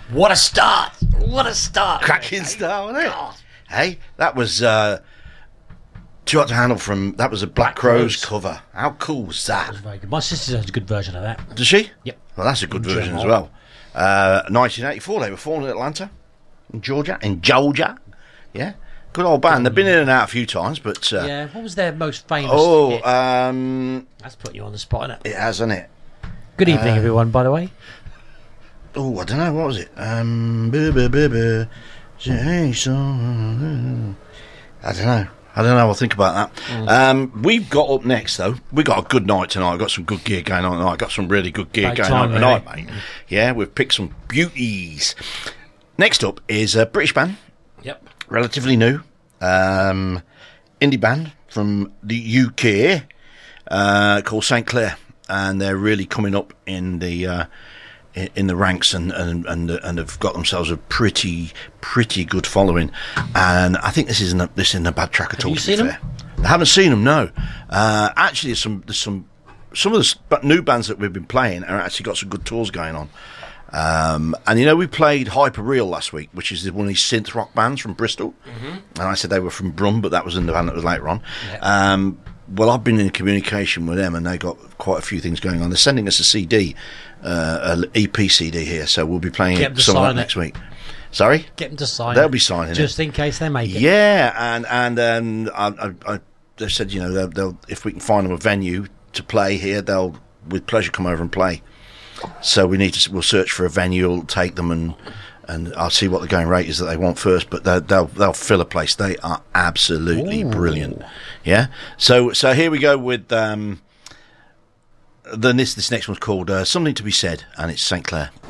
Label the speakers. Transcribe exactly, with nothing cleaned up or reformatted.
Speaker 1: What a start! What a start!
Speaker 2: Cracking start, wasn't it? God. Hey, that was uh, Too Hot to Handle from, that was a Black, Black Crowes cover. How cool was that?
Speaker 1: That was very good. My sister has a good version of that.
Speaker 2: Does she?
Speaker 1: Yep.
Speaker 2: Well, that's a good in version German. As well. Uh, nineteen eighty-four, they were formed in Atlanta, in Georgia, in Georgia. Yeah. Good old band. They've been in and out a few times, but... Uh,
Speaker 1: yeah, what was their most famous
Speaker 2: Oh,
Speaker 1: hit?
Speaker 2: um...
Speaker 1: That's putting you on the spot, isn't it?
Speaker 2: It has, hasn't it?
Speaker 1: Good evening, uh, everyone, by the way.
Speaker 2: Oh, I don't know, what was it? Um... Buh, buh, buh, buh. I don't know. I don't know. I'll think about that. Mm. Um, we've got up next, though. We've got a good night tonight. We've got some good gear going on tonight. Got some really good gear
Speaker 1: Big
Speaker 2: going
Speaker 1: time,
Speaker 2: on tonight, mate. mate. Yeah, we've picked some beauties. Next up is a British band.
Speaker 1: Yep.
Speaker 2: Relatively new. Um, indie band from the U K uh, called Saint Clair. And they're really coming up in the... Uh, in the ranks and and and, and have got themselves a pretty pretty good following, and I think this isn't a, this isn't a bad track at all.
Speaker 1: Have you seen them?
Speaker 2: I haven't seen them. No, uh, actually, there's some there's some some of the new bands that we've been playing are actually got some good tours going on. Um, and you know, we played Hyperreal last week, which is one of these synth rock bands from Bristol, mm-hmm. and I said they were from Brum, but that was in the band that was later on. Yeah. Um, well, I've been in communication with them, and they got quite a few things going on. They're sending us a C D. Uh, an E P C D here, so we'll be playing some of that next week. Sorry,
Speaker 1: get them to sign.
Speaker 2: They'll
Speaker 1: it.
Speaker 2: be signing
Speaker 1: just
Speaker 2: it.
Speaker 1: in case they make it.
Speaker 2: Yeah, and and um, I, I, I, they said, you know, they'll, they'll if we can find them a venue to play here, they'll with pleasure come over and play. So we need to we'll search for a venue, we'll take them, and and I'll see what the going rate is that they want first. But they'll they'll, they'll fill a place. They are absolutely Ooh. brilliant. Yeah. So so here we go with. Um, Then this this next one's called uh, Something to Be Said, and it's Saint Clair.